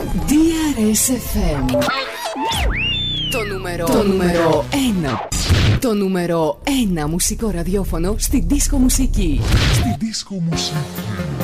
DRS-FM. Το νούμερο 1. Το νούμερο 1 μουσικό ραδιόφωνο στη δίσκο μουσική. Στη δίσκο μουσική.